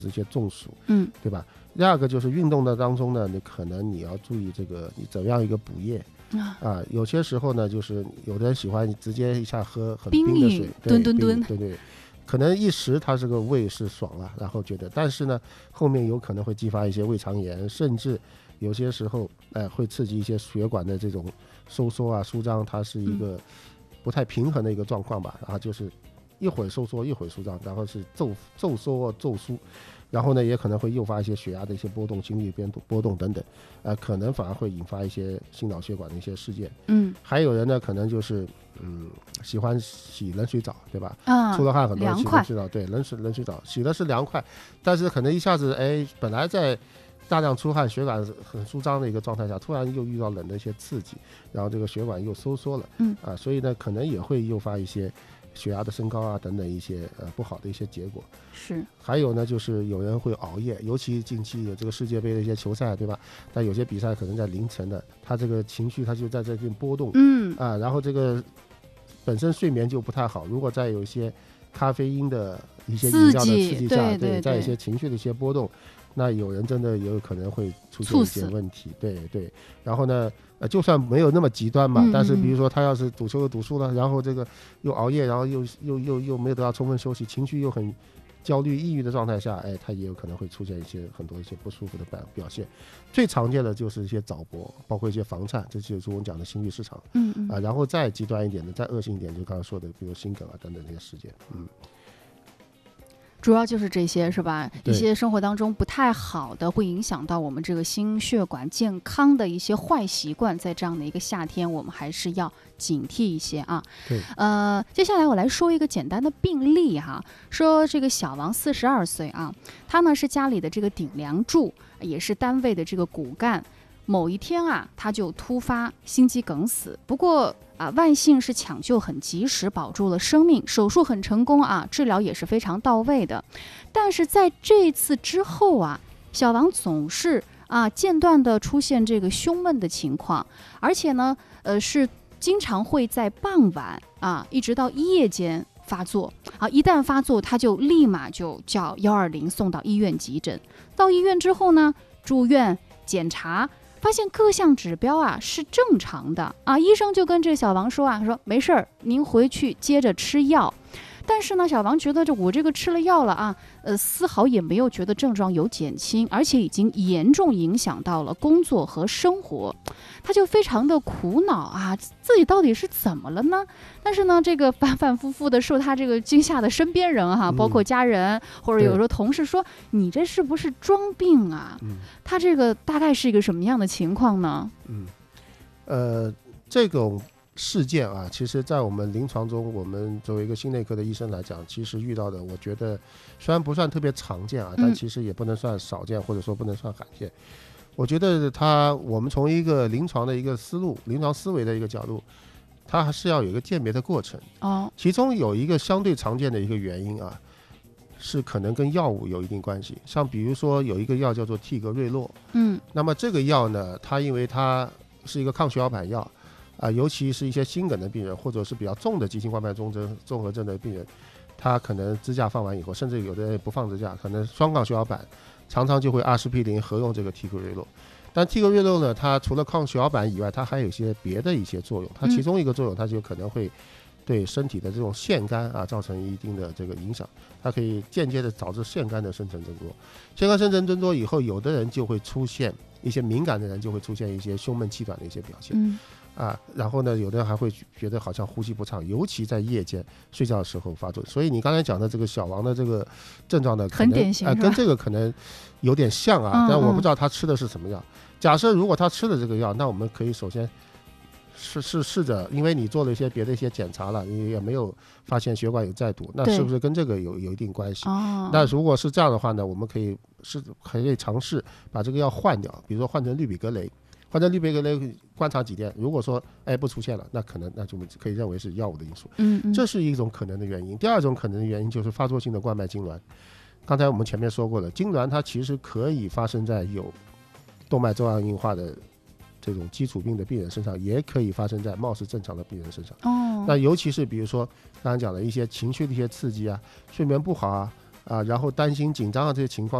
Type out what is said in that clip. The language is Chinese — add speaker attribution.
Speaker 1: 一些中暑，
Speaker 2: 对
Speaker 1: 吧？第二个就是运动的当中呢，你要注意这个你怎么样一个补液有些时候呢，就是有的人喜欢直接一下喝很冰的水，对，可能一时他这个胃是爽了，然后觉得，但是呢，后面有可能会激发一些胃肠炎，甚至有些时候会刺激一些血管的这种收缩啊、舒张，它是一个不太平衡的一个状况吧。然后就是一会儿收缩，一会儿舒张，然后是骤收骤舒，然后呢，也可能会诱发一些血压的一些波动、心率波动等等，可能反而会引发一些心脑血管的一些事件。还有人呢，可能就是喜欢洗冷水澡，对吧？出了汗很多人洗冷水澡，对，冷水澡洗的是凉快，但是可能一下子本来在大量出汗、血管很舒张的一个状态下，突然又遇到冷的一些刺激，然后这个血管又收缩了，所以呢，可能也会诱发一些血压的升高啊等等一些不好的一些结果。
Speaker 2: 是。
Speaker 1: 还有呢，就是有人会熬夜，尤其近期有这个世界杯的一些球赛，对吧？但有些比赛可能在凌晨的，他这个情绪他就在这边波动，然后这个本身睡眠就不太好，如果再有一些咖啡因的一些饮料的刺激下，对，在一些情绪的一些波动，那有人真的也有可能会出现一些问题，对。然后呢，就算没有那么极端嘛，但是比如说他要是赌球又赌输了，然后这个又熬夜，然后又没有得到充分休息，情绪又很焦虑、抑郁的状态下，他也有可能会出现很多一些不舒服的表现。最常见的就是一些早搏，包括一些房颤，这就是我们讲的心律失常。然后再极端一点的，再恶性一点，就刚刚说的，比如心梗啊等等这些事件。
Speaker 2: 主要就是这些是吧？一些生活当中不太好的，会影响到我们这个心血管健康的一些坏习惯，在这样的一个夏天，我们还是要警惕一些啊。
Speaker 1: 对。
Speaker 2: 接下来我来说一个简单的病例哈，说这个小王42岁啊，他呢是家里的这个顶梁柱，也是单位的这个骨干。某一天啊，他就突发心肌梗死，不过万幸是抢救很及时，保住了生命，手术很成功啊，治疗也是非常到位的。但是在这次之后啊，小王总是间断的出现这个胸闷的情况，而且呢，是经常会在傍晚一直到夜间发作一旦发作，他就立马就叫120送到医院急诊。到医院之后呢，住院检查。发现各项指标是正常的医生就跟这小王说说没事儿，您回去接着吃药。但是呢，小王觉得我这个吃了药了丝毫也没有觉得症状有减轻，而且已经严重影响到了工作和生活，他就非常的苦恼自己到底是怎么了呢？但是呢，这个反反复复的受他这个惊吓的身边人包括家人或者有时候同事说，你这是不是装病他这个大概是一个什么样的情况呢？
Speaker 1: 这种事件其实在我们临床中，我们作为一个心内科的医生来讲，其实遇到的我觉得虽然不算特别常见但其实也不能算少见，或者说不能算罕见。我觉得我们从一个临床的一个思路、临床思维的一个角度，它还是要有一个鉴别的过程其中有一个相对常见的一个原因是可能跟药物有一定关系。像比如说有一个药叫做替格瑞洛那么这个药呢，它因为它是一个抗血小板药尤其是一些心梗的病人，或者是比较重的急性冠脉综合症的病人，他可能支架放完以后，甚至有的人不放支架，可能双抗血小板，常常就会阿司匹林合用这个替格瑞洛。但替格瑞洛呢，它除了抗血小板以外，它还有一些别的一些作用。它其中一个作用，它就可能会对身体的这种腺苷造成一定的这个影响，它可以间接的导致腺苷的生成增多。腺苷生成增多以后，有的人就会出现一些敏感的人就会出现一些胸闷气短的一些表现。然后呢，有的人还会觉得好像呼吸不畅，尤其在夜间睡觉的时候发作。所以你刚才讲的这个小王的这个症状呢，可能
Speaker 2: 很典型
Speaker 1: 跟这个可能有点像但我不知道他吃的是什么药。假设如果他吃的这个药，那我们可以首先试着，因为你做了一些别的一些检查了，你也没有发现血管有再堵，那是不是跟这个有一定关系？那如果是这样的话呢，我们可以尝试把这个药换掉，比如说换成氯吡格雷。换成氯吡格雷观察几天，如果说不出现了，那就可以认为是药物的因素。这是一种可能的原因。第二种可能的原因就是发作性的冠脉痉挛。刚才我们前面说过了，痉挛它其实可以发生在有动脉粥样硬化的这种基础病的病人身上，也可以发生在貌似正常的病人身上。那尤其是比如说刚才讲的一些情绪的一些刺激睡眠不好然后担心紧张的这些情况